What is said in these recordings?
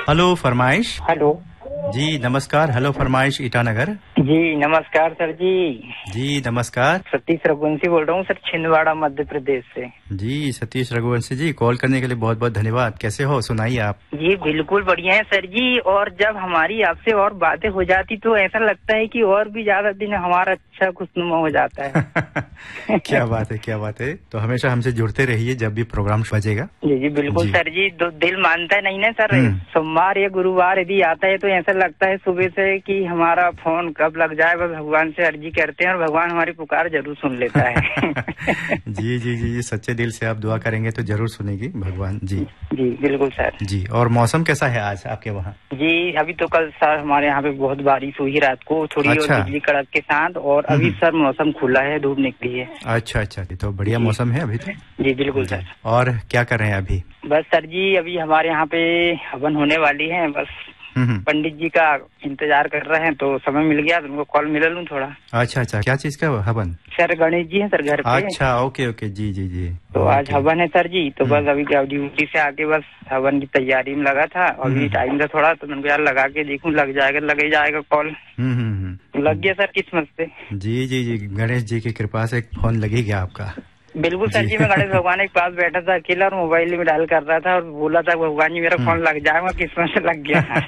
Hello फरमाइश। Hello जी नमस्कार। Hello फरमाइश ईटानगर। जी नमस्कार सर जी। जी नमस्कार। सतीश रघुवंशी बोल रहा हूँ सर, छिंदवाड़ा मध्य प्रदेश से। जी सतीश रघुवंशी जी, कॉल करने के लिए बहुत बहुत धन्यवाद। कैसे हो, सुनाइए आप। जी बिल्कुल बढ़िया है सर जी। और जब हमारी आपसे और बातें हो जाती तो ऐसा लगता है कि और भी ज्यादा दिन हमारा अच्छा खुशनुमा हो जाता है। क्या बात है, क्या बात है। तो हमेशा हमसे जुड़ते रहिए जब भी प्रोग्राम बजेगा। जी जी बिल्कुल सर जी। दिल मानता नहीं ना सर, सोमवार या गुरुवार यदि आता है तो ऐसा लगता है सुबह से कि हमारा फोन कब लग जाए। बस भगवान से अर्जी करते हैं और भगवान हमारी पुकार जरूर सुन लेता है। जी जी जी, सच्चे दिल से आप दुआ करेंगे तो जरूर सुनेगी भगवान। जी जी बिल्कुल सर जी। और मौसम कैसा है आज आपके वहाँ? जी अभी तो कल सर हमारे यहाँ पे बहुत बारिश हुई रात को थोड़ी, और अच्छा। बिजली कड़क के साथ। और अभी सर मौसम खुला है, धूप निकली है। अच्छा अच्छा, तो बढ़िया मौसम है अभी तो। जी बिल्कुल सर। और क्या कर रहे हैं अभी? बस सर जी अभी हमारे यहाँ पे हवन होने वाली है, बस पंडित जी का इंतजार कर रहे हैं। तो समय मिल गया तो उनको कॉल मिला लूँ थोड़ा। अच्छा अच्छा, क्या चीज का हवन? सर गणेश जी हैं सर घर पे। अच्छा ओके ओके, जी जी जी। तो आज हवन है सर जी। तो बस अभी ड्यूटी से आके बस हवन की तैयारी में लगा था। अभी टाइम था थोड़ा तो मैंने यार लगा के देखूं, लग जाएगा लग जाएगा कॉल। लग गया सर किस्मत से। जी जी जी, गणेश जी की कृपा से फोन लग ही गया आपका। बिल्कुल सर जी। मैं गणेश भगवान के पास बैठा था अकेला और मोबाइल में डायल कर रहा था और बोला था भगवान जी मेरा फोन लग जाएगा, किस्मत से लग गया।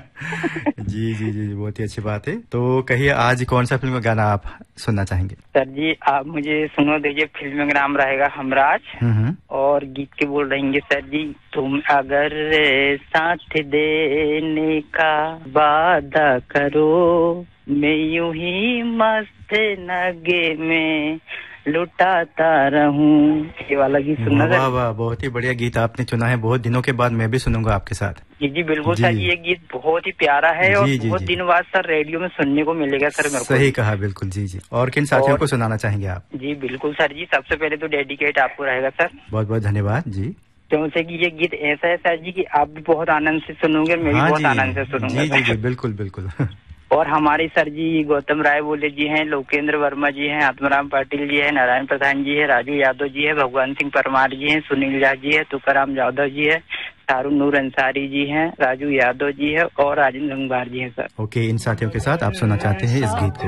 जी जी जी, बहुत ही अच्छी बात है। तो कहिए आज कौन सा फिल्म का गाना आप सुनना चाहेंगे? सर जी आप मुझे सुनो दीजिए, फिल्म का नाम रहेगा हमराज। और गीत के बोल रहेंगे सर जी, तुम अगर साथ देने का वादा करो, मैं यूं ही मस्त नगे में लुटाता रहूं। ये वाला गीत सुनना। वाह वाह, बहुत ही बढ़िया गीत आपने चुना है। बहुत दिनों के बाद मैं भी सुनूंगा आपके साथ। जी जी बिल्कुल सर। ये गीत बहुत ही प्यारा है और बहुत दिनों बाद सर रेडियो में सुनने को मिलेगा सर मेरे को। सही कहा, बिल्कुल। जी जी। और किन साथियों को सुनाना चाहेंगे आप? जी बिल्कुल सर जी, सबसे पहले तो डेडिकेट आपको रहेगा सर। बहुत बहुत धन्यवाद जी। क्योंकि कि ये गीत ऐसा है सर जी कि आप भी बहुत आनंद से सुनोगे, मैं भी बहुत आनंद से सुनूंगा। जी जी जी, बिल्कुल बिल्कुल। और हमारे सर जी गौतम राय बोले जी हैं, लोकेंद्र वर्मा जी हैं, आत्माराम पाटिल जी हैं, नारायण प्रधान जी है, राजू यादव जी है, भगवान सिंह परमार जी हैं, सुनील झा जी है, तुकाराम यादव जी है, शाहरुख नूर अंसारी जी हैं, राजू यादव जी है और राजेंद्र गंगवार जी हैं सर। ओके, इन साथियों के साथ आप सुनना चाहते हैं इस गीत को।